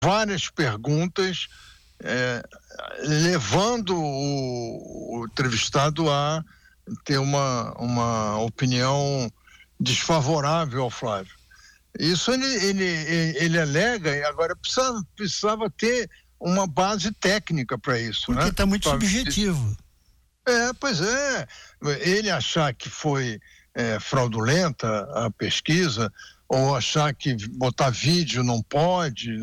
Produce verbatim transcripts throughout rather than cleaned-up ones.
várias perguntas, é, levando o, o entrevistado a ter uma, uma opinião desfavorável ao Flávio. Isso ele, ele, ele, ele alega, e agora precisava, precisava ter uma base técnica para isso. Porque está, né, muito pra, subjetivo. É, pois é. Ele achar que foi é, fraudulenta a pesquisa, ou achar que botar vídeo não pode,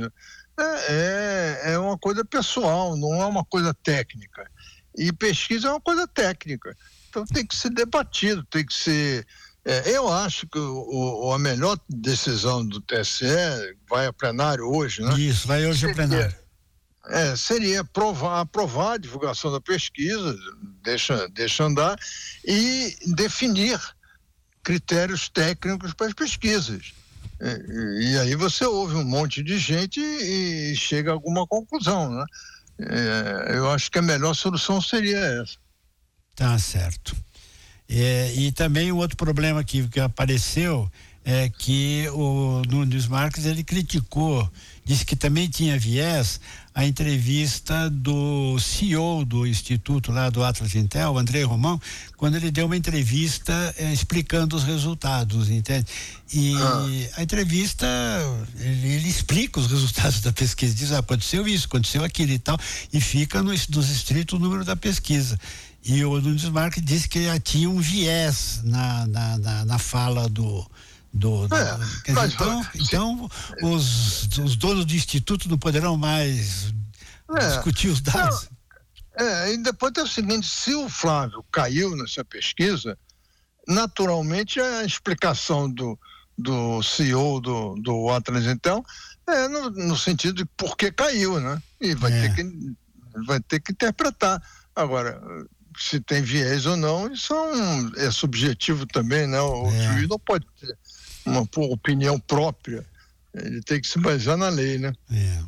é, é, é uma coisa pessoal, não é uma coisa técnica. E pesquisa é uma coisa técnica. Então tem que ser debatido, tem que ser... É, eu acho que o, o, a melhor decisão do T S E vai a plenário hoje, né? Isso, vai hoje a plenário. É, seria aprovar, aprovar a divulgação da pesquisa, deixa, deixa andar, e definir critérios técnicos para as pesquisas. E, e aí você ouve um monte de gente e, e chega a alguma conclusão, né? É, eu acho que a melhor solução seria essa. Tá certo. É, e também um outro problema que, que apareceu é que o Nunes Marques, ele criticou, disse que também tinha viés a entrevista do C E O do Instituto lá do Atlas Intel, o André Romão, quando ele deu uma entrevista é, explicando os resultados, entende? E ah. a entrevista, ele, ele explica os resultados da pesquisa, diz, ah, aconteceu isso, aconteceu aquilo e tal, e fica no, nos estritos o número da pesquisa. E o Nunes Marques disse que já tinha um viés na, na, na, na fala do... Do, do, é, quer mas, dizer, então, se, então os, os donos do instituto não poderão mais é, discutir os dados. Não, é, e depois tem o seguinte, se o Flávio caiu nessa pesquisa, naturalmente a explicação do, do C E O do, do Atlas, então, é no, no sentido de por que caiu, né? E vai, é. ter que, vai ter que interpretar. Agora, se tem viés ou não, isso é, um, é subjetivo também, né? O é. juiz não pode ter uma opinião própria, ele tem que se basear na lei, né? É.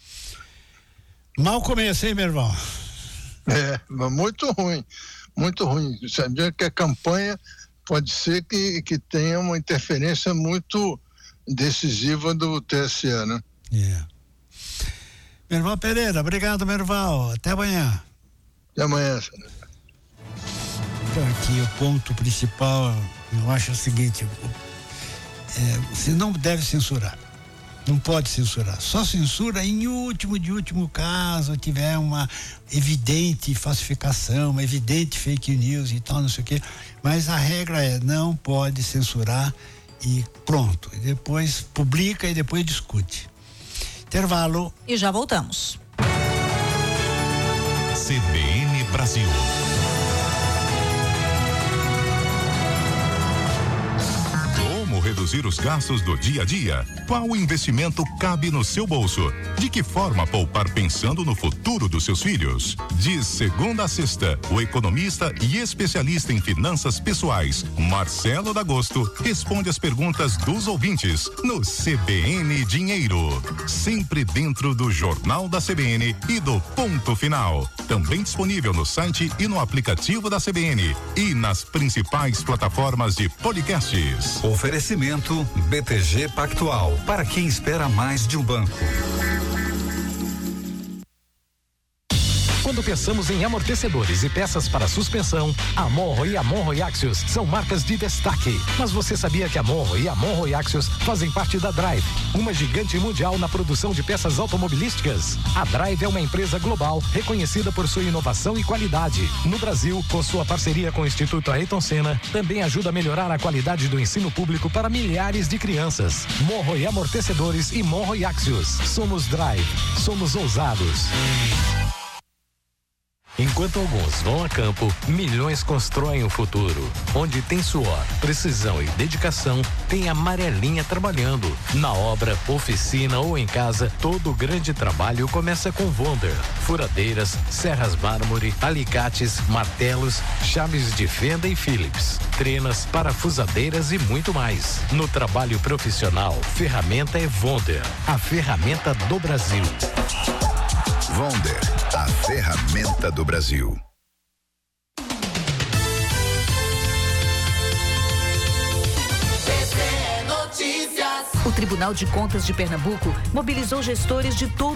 Mal começo, hein, meu irmão? É, mas muito ruim, muito ruim. Sabia que a campanha pode ser que, que tenha uma interferência muito decisiva do T S E, né? É. Meu irmão Pereira, obrigado, meu irmão. Até amanhã. Até amanhã, senhor. Então, aqui o ponto principal, eu acho o seguinte, é, você não deve censurar, não pode censurar, só censura em último de último caso, tiver uma evidente falsificação, uma evidente fake news e tal, não sei o quê, mas a regra é, não pode censurar e pronto, e depois publica e depois discute. Intervalo. E já voltamos. C B N Brasil. Reduzir os gastos do dia a dia? Qual investimento cabe no seu bolso? De que forma poupar pensando no futuro dos seus filhos? De segunda a sexta, o economista e especialista em finanças pessoais, Marcelo D'Agosto, responde as perguntas dos ouvintes no C B N Dinheiro. Sempre dentro do Jornal da C B N e do Ponto Final. Também disponível no site e no aplicativo da C B N e nas principais plataformas de podcasts. Oferecimento B T G Pactual, para quem espera mais de um banco. Quando pensamos em amortecedores e peças para suspensão, a Monro e a Monro e Axios são marcas de destaque. Mas você sabia que a Monro e a Monro e Axios fazem parte da Drive, uma gigante mundial na produção de peças automobilísticas? A Drive é uma empresa global reconhecida por sua inovação e qualidade. No Brasil, com sua parceria com o Instituto Ayrton Senna, também ajuda a melhorar a qualidade do ensino público para milhares de crianças. Monro e amortecedores e Monro e Axios. Somos Drive. Somos ousados. Enquanto alguns vão a campo, milhões constroem o futuro. Onde tem suor, precisão e dedicação, tem a amarelinha trabalhando. Na obra, oficina ou em casa, todo grande trabalho começa com Wonder. Furadeiras, serras mármore, alicates, martelos, chaves de fenda e Phillips, trenas, parafusadeiras e muito mais. No trabalho profissional, ferramenta é Wonder, a ferramenta do Brasil. Wonder, a ferramenta do Brasil. C B N Notícias. O Tribunal de Contas de Pernambuco mobilizou gestores de todo